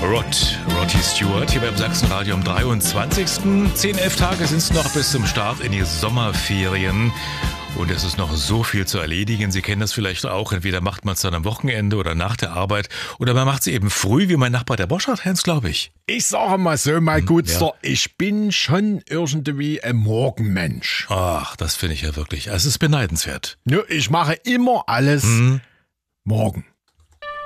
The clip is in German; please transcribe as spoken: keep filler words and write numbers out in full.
Rod, Roddy Stewart hier beim Sachsenradio am dreiundzwanzigsten Zehn, elf Tage sind es noch bis zum Start in die Sommerferien. Und es ist noch so viel zu erledigen. Sie kennen das vielleicht auch. Entweder macht man es dann am Wochenende oder nach der Arbeit. Oder man macht es eben früh, wie mein Nachbar der Boschart Hens, glaube ich. Ich sage mal so, mein Gutster, ja. ich bin schon irgendwie ein Morgenmensch. Ach, das finde ich ja wirklich. Es ist beneidenswert. Ja, ich mache immer alles Mhm. morgen.